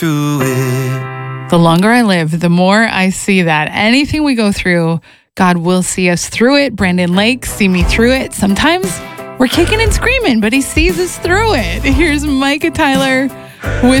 through it. The longer I live, the more I see that anything we go through, God will see us through it. Brandon Lake, see me through it. Sometimes we're kicking and screaming, but he sees us through it. Here's Micah Tyler with